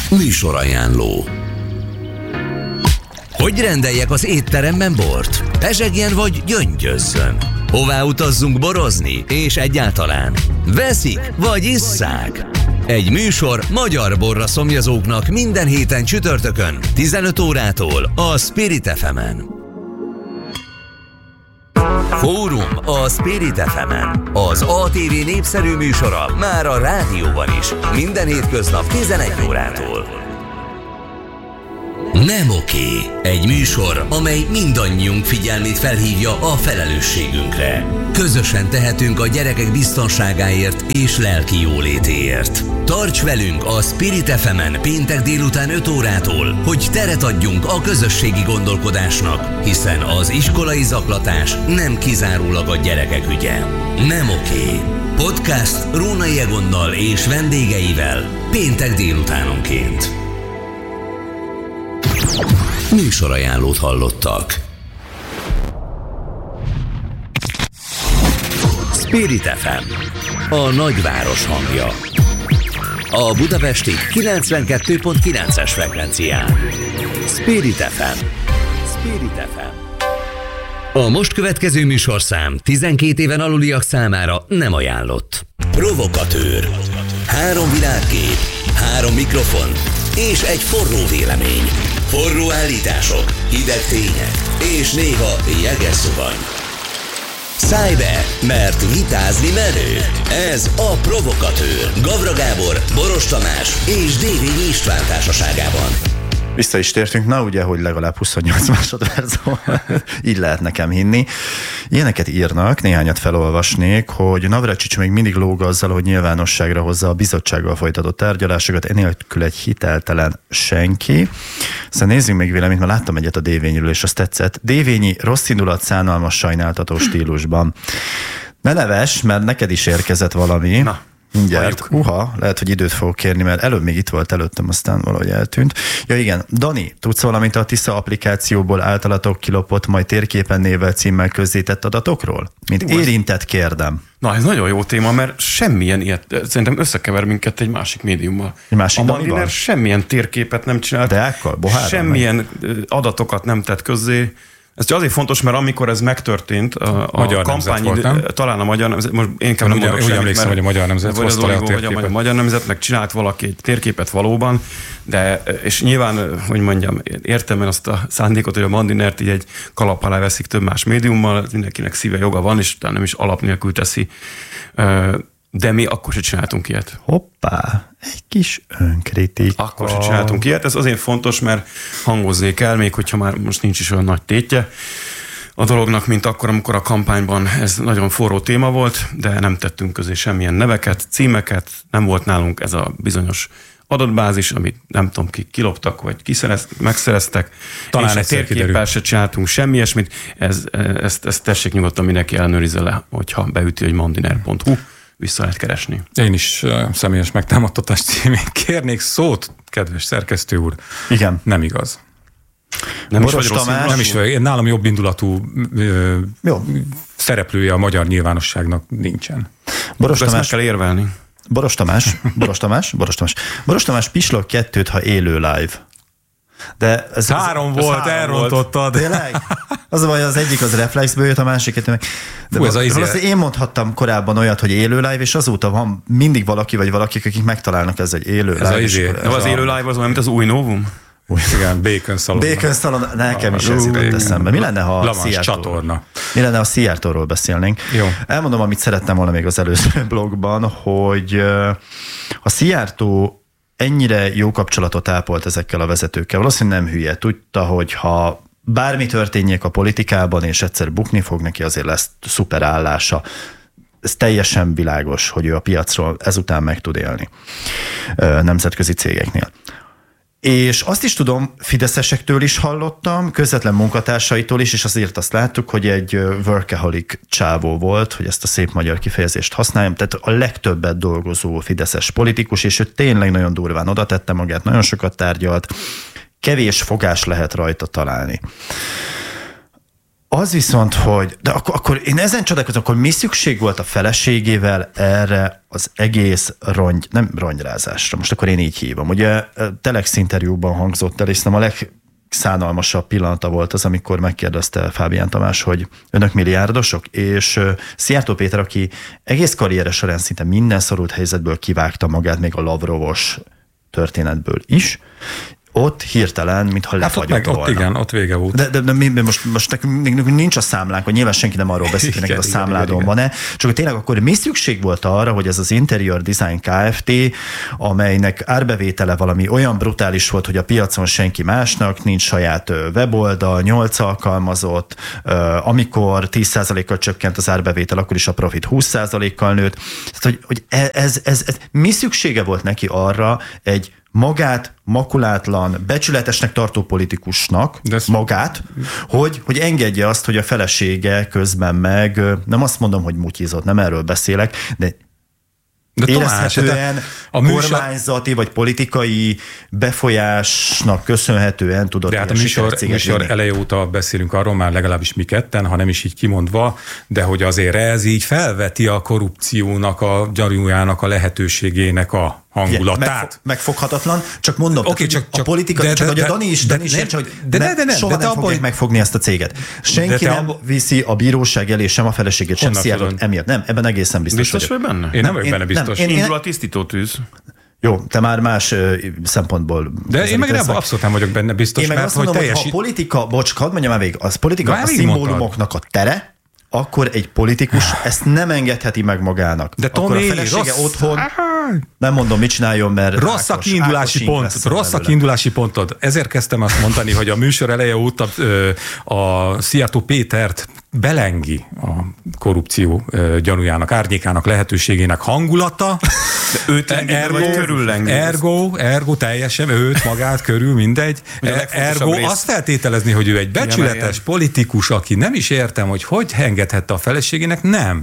Műsorajánló. Hogy rendeljek az étteremben bort? Pezsegjen vagy gyöngyözzön? Hová utazzunk borozni? És egyáltalán veszik vagy isszák? Egy műsor magyar borra szomjazóknak minden héten csütörtökön 15 órától a Spirit FM-en. Fórum a Spirit FM-en. Az ATV népszerű műsora már a rádióban is. Minden hétköznap 11 órától. Nem oké. Egy műsor, amely mindannyiunk figyelmét felhívja a felelősségünkre. Közösen tehetünk a gyerekek biztonságáért és lelki jólétéért. Tarts velünk a Spirit FM-en péntek délután 5 órától, hogy teret adjunk a közösségi gondolkodásnak, hiszen az iskolai zaklatás nem kizárólag a gyerekek ügye. Nem oké. Podcast Rónai Egonnal és vendégeivel péntek délutánonként. Műsorajánlót hallottak. Spirit FM, a nagyváros hangja. A budapesti 92.9-es frekvencián. Spirit FM. Spirit FM. A most következő műsorszám 12 éven aluliak számára nem ajánlott. Provokatőr. 3 világkép, 3 mikrofon és egy forró vélemény. Forró állítások, hideg tények és néha jeges szuvany. Szállj be, mert vitázni menő. Ez a Provokatőr. Gavra Gábor, Boros Tamás és Dévényi István társaságában. Vissza is tértünk, na ugye, hogy legalább 28 másodperc, így lehet nekem hinni. Ilyeneket írnak, néhányat felolvasnék, hogy Navracsics még mindig lóg azzal, hogy nyilvánosságra hozza a bizottsággal folytatott tárgyalásokat, enélkül egy hiteltelen senki. Szóval nézzünk még véleményt, mert láttam egyet a Dévényről, és azt tetszett. Dévényi rossz indulat, szánalmas, sajnáltató stílusban. Ne neves, mert neked is érkezett valami. Na. Mindjárt. Lehet, hogy időt fogok kérni, mert előbb még itt volt előttem, aztán valahogy eltűnt. Ja igen, Dani, tudsz valamit a Tisza applikációból általatok kilopott, majd térképen, névvel, címmel közzétett adatokról? Mint érintett kérdem. Na, ez nagyon jó téma, mert semmilyen ilyet, szerintem összekever minket egy másik médiummal. Egy másik a Mandiner semmilyen térképet nem csinált, semmilyen adatokat nem tett közzé. Ez csak azért fontos, mert amikor ez megtörtént, a kampány, talán a Magyar Nemzet, most én inkább nem mondok semmit, emlékszem, hogy a Magyar Nemzet hozta le a térképet. Vagy a Magyar Nemzet, meg csinált valaki egy térképet valóban, de, és nyilván, hogy mondjam, értem én azt a szándékot, hogy a Mandinert így egy kalap alá veszik több más médiummal, mindenkinek szíve joga van, és nem is alap nélkül teszi, de mi akkor se csináltunk ilyet. Hoppá, egy kis önkritika. Akkor se csináltunk ilyet, ez azért fontos, mert hangozni kell, még hogyha már most nincs is olyan nagy tétje a dolognak, mint akkor, amikor a kampányban ez nagyon forró téma volt, de nem tettünk közé semmilyen neveket, címeket, nem volt nálunk ez a bizonyos adatbázis, amit nem tudom ki kiloptak, vagy megszereztek. Talán egy térképpel se csináltunk semmi ilyesmit, ezt tessék nyugodtan mindenki ellenőrizze le, hogyha beüti, hogy mandiner.hu. Vissza lehet keresni. Én is személyes megtámadtatás címén kérnék szót, kedves szerkesztő úr. Igen. Nem igaz. Nem is vagy rossz. Nem is vagy. Nálam jobb indulatú szereplője a magyar nyilvánosságnak nincsen. Boros Tamás, meg kell érvelni. Boros Tamás pislog 2-t, ha élő live. De ez 3 volt, elrontottad. Tényleg? Az a baj, az egyik az reflexből jött, a másik kettő meg. Én mondhattam korábban olyat, hogy élő live, és azóta van mindig valaki vagy valakik, akik megtalálnak ez egy élő live. Az élő live az olyan, mint az új novum? Igen, Bacon Salon. Nekem is ez jutott eszembe. Mi lenne, ha a Szijjártóról beszélnénk? Jó. Elmondom, amit szerettem volna még az előző blogban, hogy a Szijjártó ennyire jó kapcsolatot ápolt ezekkel a vezetőkkel. Valószínűleg nem hülye. Tudta, hogy ha bármi történjék a politikában, és egyszer bukni fog, neki azért lesz szuper állása. Ez teljesen világos, hogy ő a piacról ezután meg tud élni nemzetközi cégeknél. És azt is tudom, fideszesektől is hallottam, közvetlen munkatársaitól is, és azért azt láttuk, hogy egy workaholic csávó volt, hogy ezt a szép magyar kifejezést használjam, tehát a legtöbbet dolgozó fideszes politikus, és ő tényleg nagyon durván oda tette magát, nagyon sokat tárgyalt, kevés fogás lehet rajta találni. Az viszont, hogy... De akkor én ezen csodálkozom, akkor mi szükség volt a feleségével erre az egész nem rongyrázásra, most akkor én így hívom. Ugye Telex interjúban hangzott el, és nem a legszánalmasabb pillanata volt az, amikor megkérdezte Fábián Tamás, hogy önök milliárdosok, és Szijjártó Péter, aki egész karriere során szinte minden szorult helyzetből kivágta magát, még a Lavrovos történetből is, ott hirtelen, mintha lefagyott volna. Ott igen, ott vége volt. De most nekünk nincs a számlánk, hogy nyilván senki nem arról beszél, hogy neked a számládon van-e, csak tényleg akkor mi szükség volt arra, hogy ez az Interior Design Kft., amelynek árbevétele valami olyan brutális volt, hogy a piacon senki másnak, nincs saját weboldal, 8 alkalmazott, amikor 10%-kal csökkent az árbevétel, akkor is a profit 20%-kal nőtt. Tehát, hogy ez mi szüksége volt neki arra egy magát makulátlan, becsületesnek tartó politikusnak, magát, hogy engedje azt, hogy a felesége közben meg, nem azt mondom, hogy mutyizott, nem erről beszélek, de érezhetően kormányzati vagy politikai befolyásnak köszönhetően tudott de hát a műsor eleje óta beszélünk arról, már legalábbis mi ketten, ha nem is így kimondva, de hogy azért ez így felveti a korrupciónak, a gyanújának, a lehetőségének a hangulatát. Megfoghatatlan, csak mondom, a politika, csak hogy a Dani is értse, hogy soha nem fogják megfogni ezt a céget. Senki nem viszi a bíróság elé sem a feleségét, sem Szijjártót emiatt. Nem, ebben egészen biztos vagy benne? Én nem vagyok benne biztos. Indul a tisztítótűz. Jó, te már más szempontból... De én meg abszolút nem vagyok benne biztos, én meg azt mondom, hogy ha a politika, hadd mondjam már végig, az politika a szimbólumoknak a tere, akkor egy politikus ezt nem engedheti meg magának. De Tomi, akkor a felesége otthon, nem mondom, mit csináljon, mert rossz a kiindulási pontod. Ezért kezdtem azt mondani, hogy a műsor eleje óta a Szijjártó Pétert belengi a korrupció gyanújának, árnyékának, lehetőségének hangulata. De őt körüllengi. Ergo teljesen őt, magát körül, mindegy. Ergo azt feltételezni, hogy ő egy becsületes politikus, aki nem is értem, hogy engedhette a feleségének.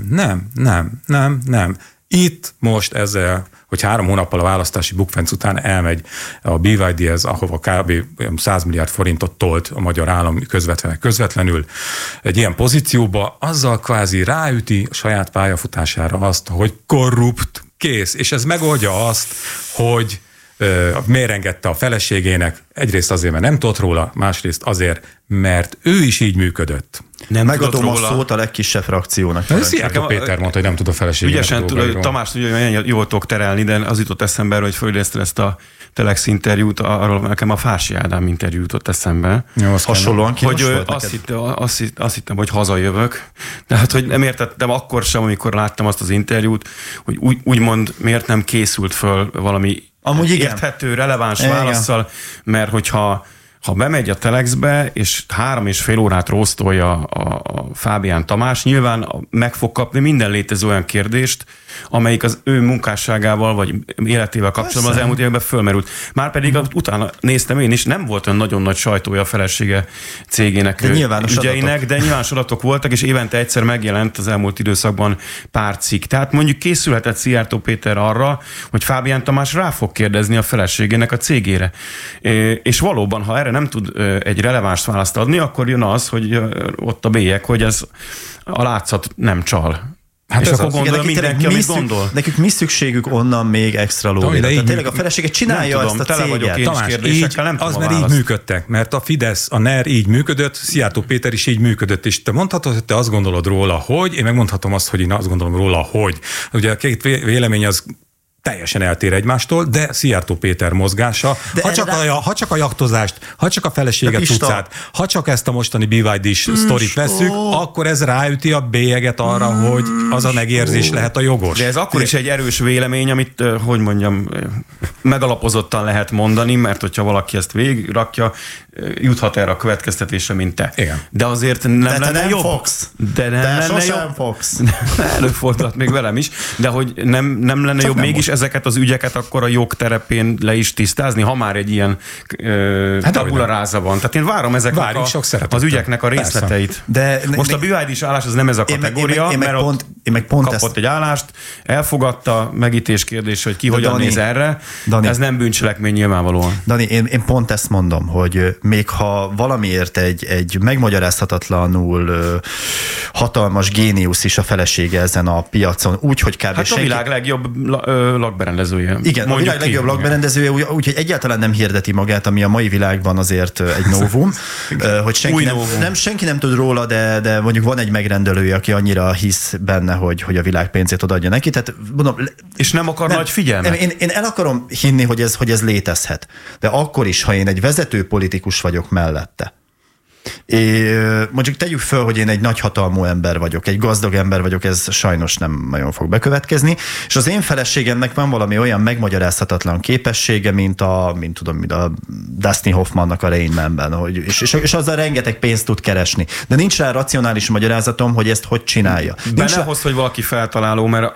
Nem. Itt most ezzel, hogy 3 hónappal a választási bukfenc után elmegy a BYD-hez, ahova kb. 100 milliárd forintot tolt a magyar állam közvetlenül egy ilyen pozícióba, azzal kvázi ráüti a saját pályafutására azt, hogy korrupt, kész. És ez megoldja azt, hogy miért engedte a feleségének, egyrészt azért, mert nem tudott róla, másrészt azért, mert ő is így működött. Nem megadom a szót a legkisebb frakciónak. Szijjártó Péter mondta, hogy nem tud a feleségének. Ügyesen, Tamás, ugye jól tudok terelni, de az jutott eszembe, hogy fölidézted ezt a Telex interjút, arról nekem a Fási Ádám interjú jutott eszembe. Jó, hasonlóan hogy azt hittem, hogy hazajövök. Tehát, hogy nem értettem akkor sem, amikor láttam azt az interjút, hogy úgymond miért nem készült föl valami érthető, releváns válasszal, mert hogyha bemegy a Telexbe, és 3,5 órát rósztolja a Fábián Tamás, nyilván meg fog kapni minden létező olyan kérdést, amelyik az ő munkásságával, vagy életével kapcsolatban az elmúlt években fölmerült. Márpedig utána néztem én is, nem volt olyan nagyon nagy sajtója a felesége cégének ügyeinek, de nyilvános adatok voltak, és évente egyszer megjelent az elmúlt időszakban pár cikk. Tehát mondjuk készülhetett Szijjártó Péter arra, hogy Fábián Tamás rá fog kérdezni a feleségének a cégére. És valóban, ha erre nem tud egy releváns választ adni, akkor jön az, hogy ott a bélyeg, hogy ez a látszat nem csal. Hát és akkor gondolja mindenki, amit gondol. Nekünk mi szükségük onnan még extra lóvéra? Tehát tényleg a felesége csinálja ezt a céget. Tamás, az mert így működtek, mert a Fidesz, a NER így működött, Szijjártó Péter is így működött, és te mondhatod, hogy te azt gondolod róla, hogy, én megmondhatom azt, hogy én azt gondolom róla, hogy. Ugye a két vélemény az teljesen eltér egymástól, de Szijjártó Péter mozgása, ha csak a jaktozást, ha csak a feleséget cuccát, ha csak ezt a mostani BYD-s sztorit vesszük, akkor ez ráüti a bélyeget arra, hogy az a megérzés lehet a jogos. De ez akkor is egy erős vélemény, amit, hogy mondjam, megalapozottan lehet mondani, mert hogyha valaki ezt végigrakja, juthat erre a következtetésre, mint te. Igen. De azért nem lenne jobb. Fogsz. De nem lenne jobb. Fogsz. Előfordulhat még velem is, de hogy nem lenne jobb mégis ezeket az ügyeket akkor a jogterepén le is tisztázni, ha már egy ilyen tabula ráza van. Tehát én várom ezeknek az ügyeknek a részleteit. De most a BYD-s állás az nem ez a kategória, mert meg pont kapott egy állást, elfogadta, megítés kérdés, hogy ki hogyan néz erre. Dani, ez nem bűncselekmény nyilvánvalóan. Dani, én pont ezt mondom, hogy még ha valamiért egy megmagyarázhatatlanul hatalmas géniusz is a felesége ezen a piacon, úgy, hogy kb. Hát a világ legjobb lakberendezője. Igen, a világ legjobb lakberendezője, úgyhogy egyáltalán nem hirdeti magát, ami a mai világban azért egy novum, hogy senki nem tud róla, de mondjuk van egy megrendelője, aki annyira hisz benne, hogy a világ pénzét odaadja neki. Tehát, mondom, és nem akar nagy figyelmet. Én el akarom hinni, hogy ez létezhet. De akkor is, ha én egy vezető politikus vagyok mellette, mondjuk tegyük föl, hogy én egy nagyhatalmú ember vagyok, egy gazdag ember vagyok, ez sajnos nem nagyon fog bekövetkezni, és az én feleségemnek van valami olyan megmagyarázhatatlan képessége, mint a Dustin Hoffmannak a Rain Man-ben, és azzal rengeteg pénzt tud keresni. De nincs rá racionális magyarázatom, hogy ezt hogy csinálja. Hoz, hogy valaki feltaláló, mert...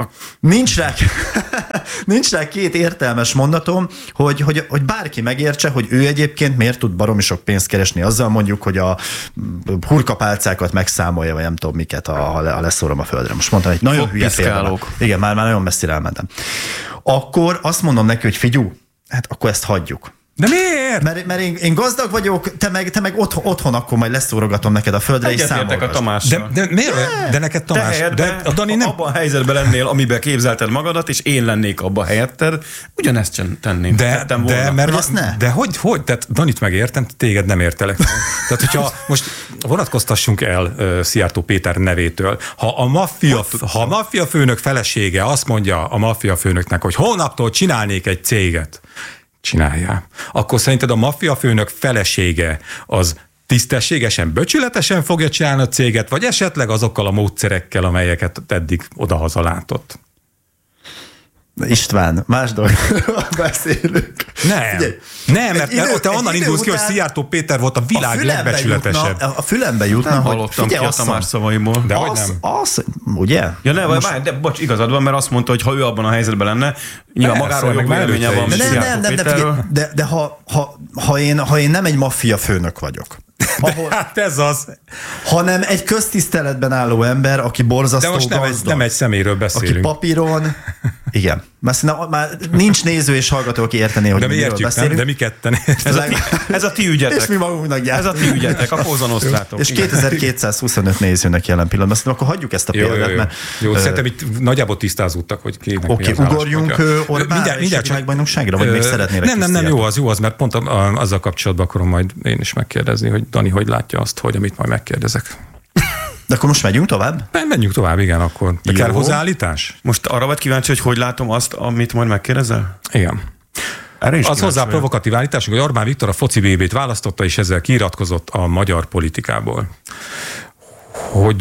Nincs rá két értelmes mondatom, hogy bárki megértse, hogy ő egyébként miért tud baromi sok pénzt keresni azzal, mondjuk, hogy a hurkapálcákat megszámolja, vagy nem tudom miket, ha leszórom a földre. Most mondtam, egy nagyon hülye példa. Igen, már nagyon messzire elmentem. Akkor azt mondom neki, hogy figyú, hát akkor ezt hagyjuk. De miért? Mert én gazdag vagyok, te meg otthon akkor majd leszórogatom neked a földre, és számolgass. a Tamással. De miért? De neked Tamás, de a Dani nem... Abban a helyzetben lennél, amiben képzelted magadat, és én lennék abban a helyetted, ugyanezt tenném. De hogy? Tehát Danit megértem, téged nem értelek. Tehát, hogyha most vonatkoztassunk el Szijjártó Péter nevétől, ha a maffia főnök felesége azt mondja a maffia főnöknek, hogy holnaptól csinálnék egy céget, csináljál. Akkor szerinted a maffia főnök felesége az tisztességesen, becsületesen fogja csinálni a céget, vagy esetleg azokkal a módszerekkel, amelyeket eddig odahaza látott? István, más dolgokról beszélünk. Nem, mert te onnan indulsz ki, hogy Szijjártó Péter volt a világ legbecsületesebb. A fülembe jutna, nem hallottam ki a Tamás szavaiból. De ugye? Ja, de bocs, igazad van, mert azt mondta, hogy ha ő abban a helyzetben lenne, nyilván magáról jobb véleménye van, mint Szijjártó Péterről. De ha én nem egy maffia főnök vagyok, hát ez az. Hanem egy köztiszteletben álló ember, aki borzasztó gazdag. De most nem egy személyről beszélünk. Aki papíron, igen. Már nincs néző és hallgató, aki értené, hogy miről beszélünk. De mi ketten ez a ti ügyetek. És mi magunknak gyárt. Ez a ti ügyetek, a pózanosztrátok. És 2225 nézőnek jelen pillanatban. Azt mondom, akkor hagyjuk ezt a példát. Jó, szerintem itt nagyjából tisztázódtak, hogy kinek mi az ugorjunk Orbánra és a világbajnokságra, vagy még szeretnél? Nem, jó az, mert pont azzal kapcsolatban akarom majd én is megkérdezni, hogy Dani hogy látja azt, hogy amit majd megkérdezek. De akkor most megyünk tovább? Menjünk tovább, igen, akkor. De kell hozzáállítás? Most arra vagy kíváncsi, hogy látom azt, amit majd megkérdezel? Igen. Az hozzá provokatív állításunk, hogy Orbán Viktor a foci BB-t választotta, és ezzel kiiratkozott a magyar politikából. Hogy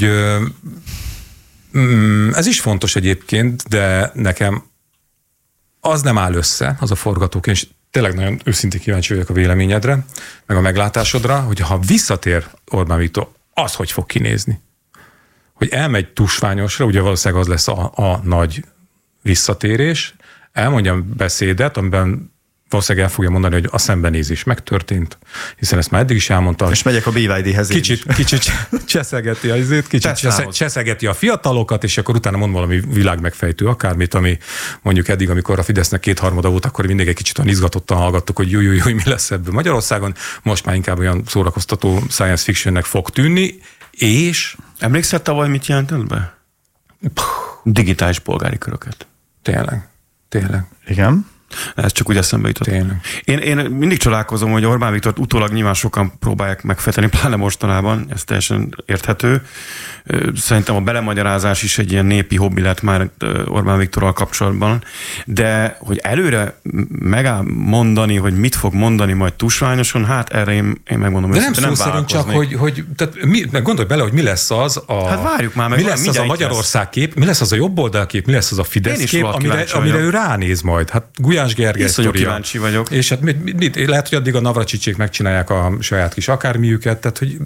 ez is fontos egyébként, de nekem az nem áll össze, az a forgatókönyv, és tényleg nagyon őszintén kíváncsi vagyok a véleményedre, meg a meglátásodra, hogy ha visszatér Orbán Viktor, az hogy fog kinézni? Hogy elmegy tusványosra, ugye valószínűleg az lesz a nagy visszatérés, elmondjam beszédet, amiben valószínűleg el fogja mondani, hogy a szembenézés megtörtént, hiszen ezt már eddig is elmondta. És megyek a BYD-hez. Kicsit cseszegeti az időt, cseszegeti a fiatalokat, és akkor utána mond valami világmegfejtő akármit, ami mondjuk eddig, amikor a Fidesznek 2/3 volt, akkor mindig egy kicsit olyan izgatottan hallgattuk, hogy jó, mi lesz ebből Magyarországon. Most már inkább olyan szórakoztató science fictionnek fog tűnni, és... Emlékszel tavaly mit jelentett be? Digitális polgári köröket. Tényleg. Igen. Ez csak úgy eszembe jutott. Én mindig csodálkozom, hogy Orbán Viktort utólag nyilván sokan próbálják megfejteni, pláne mostanában, ez teljesen érthető. Szerintem a belemagyarázás is egy ilyen népi hobbi lett már Orbán Viktorral kapcsolatban, de hogy előre mondani, hogy mit fog mondani majd tusványosan, hát erre én megmondom, de nem szó szerint csak, hogy gondolj bele, hogy mi lesz az hát várjuk már meg, mi lesz az a Magyarország kép, mi lesz az a jobboldal kép, mi lesz az a Fidesz kép, amire ő ránéz majd. Hát Gulyás Gergely Iszonyú kíváncsi vagyok. És hát lehet, hogy addig a Navracsicsik megcsinálják a saját kis akármiüket, tehát hogy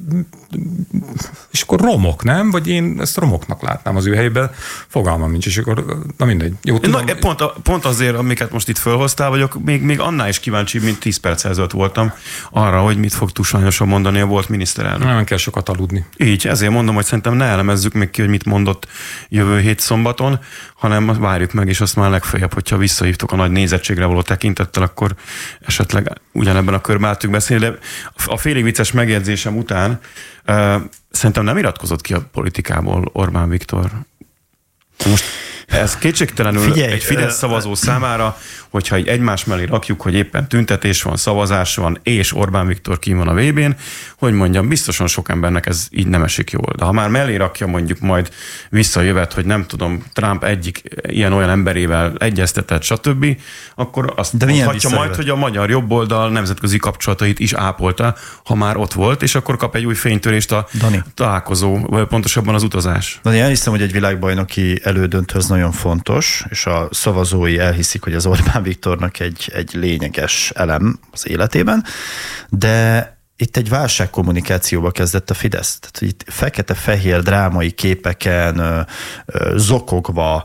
és akkor romok, nem? Vagy én ezt romoknak látnám az ő helyében, fogalmam nincs, és akkor na mindegy. Jó, tudom, pont azért, amiket most itt fölhoztál, vagyok még annál is kíváncsi, mint 10 perccel ezelőtt voltam arra, hogy mit fog tusványosan mondani a volt miniszterelnök. Nem kell sokat aludni. Így, ezért mondom, hogy szerintem ne elemezzük még ki, hogy mit mondott jövő hét szombaton, hanem várjuk meg, és azt már legfeljebb, hogyha visszahívtuk a nagy nézettségre való tekintettel, akkor esetleg ugyanebben a körben álltuk beszélni, de a félig vicces megjegyzésem után szerintem nem iratkozott ki a politikából Orbán Viktor. Most ez kétségtelenül egy Fidesz szavazó számára, hogyha így egymás mellé rakjuk, hogy éppen tüntetés van, szavazás van, és Orbán Viktor kín van a VB-n, hogy mondjam, biztosan sok embernek ez így nem esik jól. De ha már mellé rakja mondjuk majd visszajövet, hogy nem tudom, Trump egyik ilyen-olyan emberével egyeztetett, stb., akkor azt mondhatja majd, hogy a magyar jobboldal nemzetközi kapcsolatait is ápolta, ha már ott volt, és akkor kap egy új fénytörést a találkozó, vagy pontosabban az utazás. Dani, elhiszem, hogy egy világbajnoki elődöntőhöz nagyon fontos, és a szavazói elhiszik, hogy az Orbán Viktornak egy lényeges elem az életében, de itt egy válságkommunikációba kezdett a Fidesz. Tehát itt fekete-fehér drámai képeken zokogva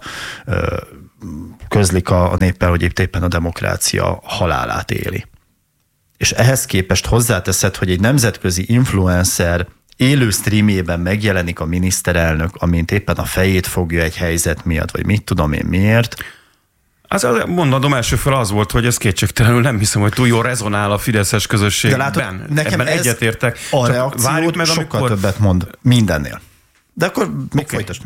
közlik a néppel, hogy itt éppen a demokrácia halálát éli. És ehhez képest hozzáteszed, hogy egy nemzetközi influencer élő streamjében megjelenik a miniszterelnök, amint éppen a fejét fogja egy helyzet miatt, vagy mit tudom én miért. Az mondom, első fel az volt, hogy ez kétségtelenül nem hiszem, hogy túl jól rezonál a fideszes közösségben. De látod, nekem ebben egyetértek. A reakciót meg, sokkal többet mond mindennél. De akkor még folytasd.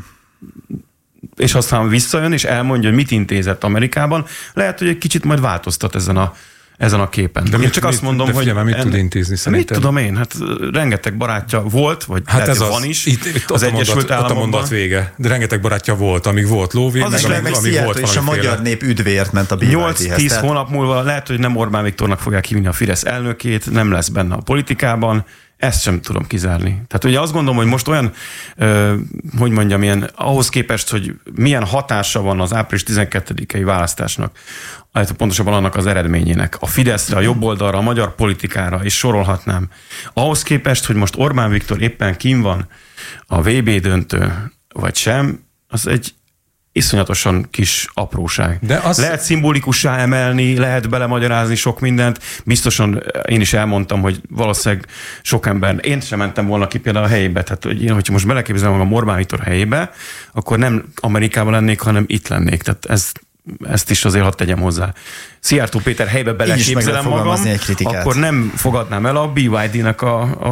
És aztán visszajön, és elmondja, hogy mit intézett Amerikában. Lehet, hogy egy kicsit majd változtat ezen a képen. De én csak azt mondom, hogy mit tud intézni szerintem? Mit tudom én? Hát rengeteg barátja volt, vagy hát lehet, ez van is. Itt az Egyesült Államokban. Ott a mondat vége. De rengeteg barátja volt, amíg volt lóvé, meg amíg volt és a magyar nép üdvért ment a BYD-hez. 8-10 hónap múlva lehet, hogy nem Orbán Viktornak fogják hívni a Fidesz elnökét, nem lesz benne a politikában. Ezt sem tudom kizárni. Tehát ugye azt gondolom, hogy most olyan, hogy mondjam, ilyen, ahhoz képest, hogy milyen hatása van az április 12-i választásnak, pontosabban annak az eredményének, a Fideszre, a jobb oldalra, a magyar politikára, és sorolhatnám. Ahhoz képest, hogy most Orbán Viktor éppen kim van a VB döntő, vagy sem, az egy iszonyatosan kis apróság. De lehet szimbolikussá emelni, lehet belemagyarázni sok mindent. Biztosan én is elmondtam, hogy valószínűleg sok ember, én sem mentem volna ki például a helyébe, tehát hogyha most beleképzelem magam Orbán Viktor helyébe, akkor nem Amerikában lennék, hanem itt lennék. Tehát ezt is azért hadd tegyem hozzá. Szijjártó Péter helybe beleképzelem magam, akkor nem fogadnám el a BYD-nek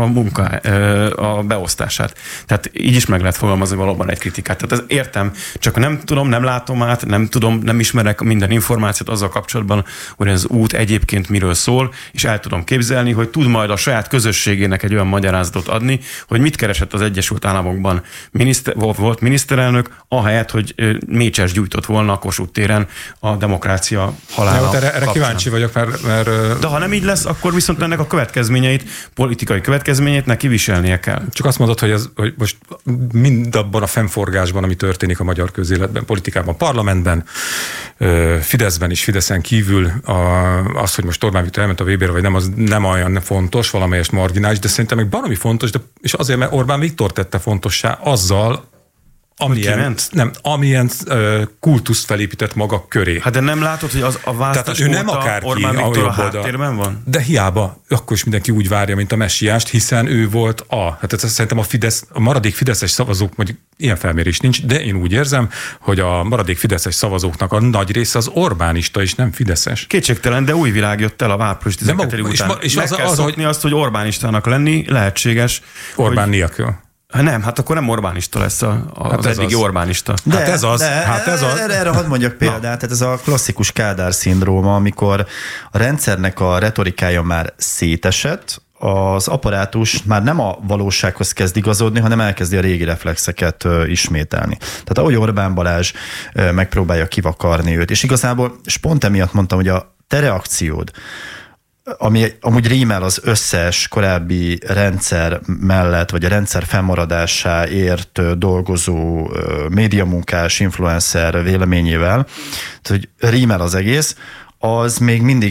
a beosztását. Tehát így is meg lehet fogalmazni valóban egy kritikát. Tehát ezt értem, csak nem tudom, nem látom át, nem ismerek minden információt azzal kapcsolatban, hogy ez út egyébként miről szól, és el tudom képzelni, hogy tud majd a saját közösségének egy olyan magyarázatot adni, hogy mit keresett az Egyesült Államokban volt miniszterelnök, ahelyett, hogy mécses gyújtott volna a Kossuth téren a demokrácia halála. Erre kíváncsi vagyok, mert... De ha nem így lesz, akkor viszont ennek a következményeit, politikai következményeit neki viselnie kell. Csak azt mondod, hogy most mindabban a fennforgásban, ami történik a magyar közéletben, politikában, parlamentben, Fideszben is, Fideszen kívül, az, hogy most Orbán Viktor elment a VB-re, vagy nem, az nem olyan fontos, valamelyest marginális, de szerintem meg valami fontos, és azért, mert Orbán Viktor tette fontossá azzal, amilyen kultuszt felépített maga köré. Hát de nem látod, hogy az a választás óta nem akárki, Orbán Viktor a háttérben van? De hiába, akkor is mindenki úgy várja, mint a messiást, hiszen ő volt Hát szerintem a maradék fideszes szavazók, mondjuk ilyen felmérés nincs, de én úgy érzem, hogy a maradék fideszes szavazóknak a nagy része az Orbánista és nem fideszes. Kétségtelen, de új világ jött el a április 12 után. És meg kell szokni azt, hogy Orbánistának lenni lehetséges. Orbán nélkül. Nem, hát akkor nem Orbánista lesz az eddigi Orbánista. De ez az. Erre hadd mondjak példát. Tehát ez a klasszikus Kádár-szindróma, amikor a rendszernek a retorikája már szétesett, az apparátus már nem a valósághoz kezd igazodni, hanem elkezdi a régi reflexeket ismételni. Tehát ahogy Orbán Balázs megpróbálja kivakarni őt, és igazából, és pont emiatt mondtam, hogy a te reakciód, ami amúgy rímel az összes korábbi rendszer mellett, vagy a rendszer fennmaradásáért dolgozó médiamunkás, influencer véleményével, hogy rímel az egész, az még mindig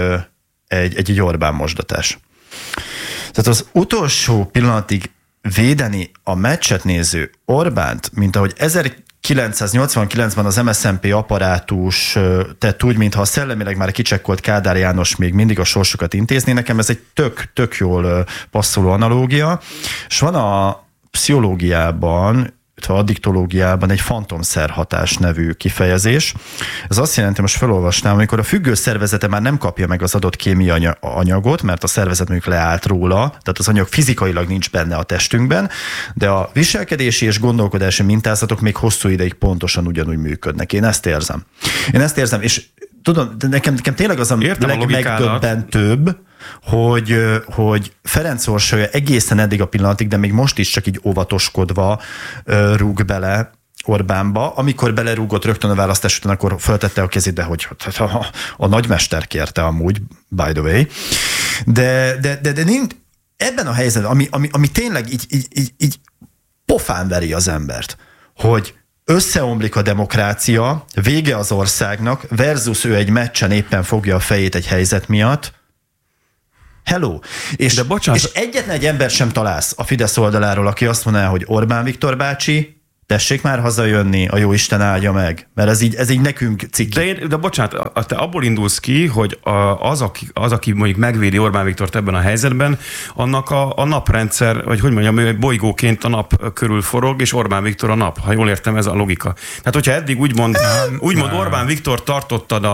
egy Orbán mosdatás. Tehát az utolsó pillanatig védeni a meccset néző Orbánt, mint ahogy 1989-ben az MSZNP apparátus tett úgy, mintha szellemileg már kicsekkolt Kádár János még mindig a sorsokat intézni. Nekem ez egy tök jól passzoló analógia, és van a pszichológiában, a addiktológiában egy fantomszerhatás nevű kifejezés. Ez azt jelenti, most felolvasnám, amikor a függő szervezete már nem kapja meg az adott kémiai anyagot, mert a szervezet mondjuk leállt róla, tehát az anyag fizikailag nincs benne a testünkben, de a viselkedési és gondolkodási mintázatok még hosszú ideig pontosan ugyanúgy működnek. Én ezt érzem, és tudom, de nekem tényleg az a legmegdöbbentőbb, hogy Ferenc Orsolya egészen eddig a pillanatig, de még most is csak így óvatoskodva rúg bele Orbánba. Amikor belerúgott rögtön a választás után, akkor föltette a kezét, de hogy a nagymester kérte amúgy, by the way. De nincs, ebben a helyzetben, ami tényleg így pofán veri az embert, hogy összeomlik a demokrácia, vége az országnak, versus ő egy meccsen éppen fogja a fejét egy helyzet miatt. Hello! És egyetlen egy ember sem találsz a Fidesz oldaláról, aki azt mondaná, hogy Orbán Viktor bácsi, tessék már hazajönni, a jóisten áldja meg. Mert ez így nekünk cikki. De bocsánat, te abból indulsz ki, hogy az, aki mondjuk megvédi Orbán Viktort ebben a helyzetben, annak a naprendszer, vagy hogy mondjam, bolygóként a nap körül forog, és Orbán Viktor a nap. Ha jól értem, ez a logika. Tehát, hogyha eddig úgymond Orbán Viktor tartottad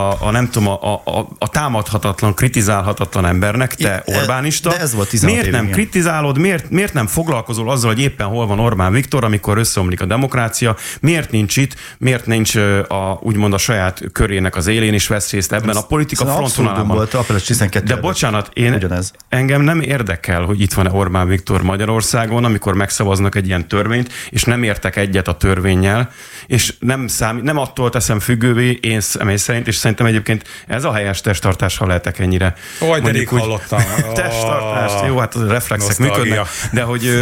a támadhatatlan, kritizálhatatlan embernek, te Orbánista, de ez volt miért nem kritizálod, miért nem foglalkozol azzal, hogy éppen hol van Orbán Viktor, amikor összeomlik a demokrácia, miért nincs itt, miért nincs úgymond a saját körének az élén, és vesz részt ebben a politika frontvonalában. De bocsánat, engem nem érdekel, hogy itt van Orbán Viktor Magyarországon, amikor megszavaznak egy ilyen törvényt, és nem értek egyet a törvénnyel, és nem attól teszem függővé, én személy szerint, és szerintem egyébként ez a helyes testtartás, ha lehetek ennyire. De rég hallottam. Testtartást, jó, hát a reflexek működnek, de hogy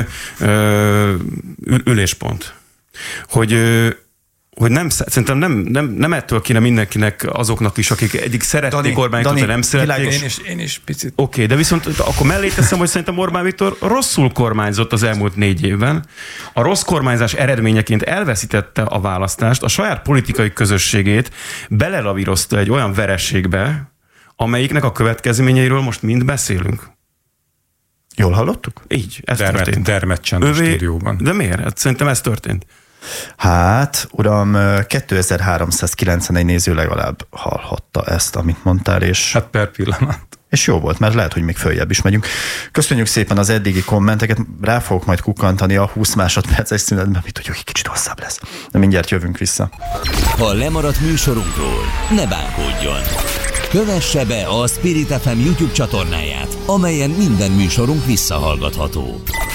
üléspont. Hogy szerintem nem ettől kéne mindenkinek, azoknak is, akik eddig szerették Orbán Viktort, de nem szerették. Én is picit. Oké, de viszont akkor mellé teszem, hogy szerintem Orbán Viktor rosszul kormányzott az elmúlt 4 évben. A rossz kormányzás eredményeként elveszítette a választást, a saját politikai közösségét belelavírozta egy olyan vereségbe, amelyiknek a következményeiről most mind beszélünk. Jól hallottuk? Így, ez történt. Dermedcsen a stúdióban. De miért? Hát szerintem ez történt. Hát, uram, 2391 néző legalább hallhatta ezt, amit mondtál, és... Hát per pillanat. És jó volt, mert lehet, hogy még följebb is megyünk. Köszönjük szépen az eddigi kommenteket, rá fogok majd kukkantani a 20 másodperces szünetben, mit tudjuk, egy kicsit hosszabb lesz. De mindjárt jövünk vissza. Ha lemaradt műsorunkról, ne bánkódjon. Kövesse be a Spirit FM YouTube csatornáját, amelyen minden műsorunk visszahallgatható.